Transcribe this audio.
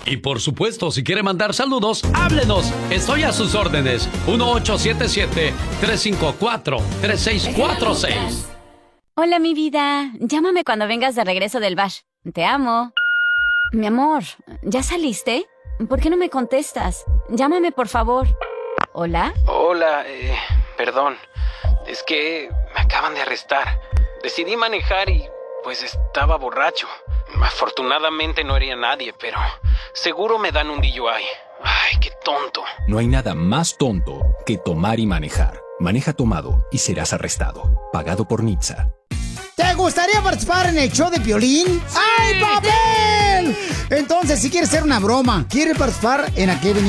Y por supuesto, si quiere mandar saludos, háblenos. Estoy a sus órdenes. 1877-354-3646. Hola, mi vida. Llámame cuando vengas de regreso del bash. Te amo. Mi amor, ¿ya saliste? ¿Por qué no me contestas? Llámame, por favor. ¿Hola? Hola, perdón. Es que me acaban de arrestar. Decidí manejar y pues estaba borracho. Afortunadamente no hería a nadie, pero seguro me dan un DUI. Ay, qué tonto. No hay nada más tonto que tomar y manejar. Maneja tomado y serás arrestado. Pagado por NHTSA. ¿Te gustaría participar en el show de Piolín? ¡Ay, papel! Entonces, si quieres hacer una broma, ¿quieres participar en aquel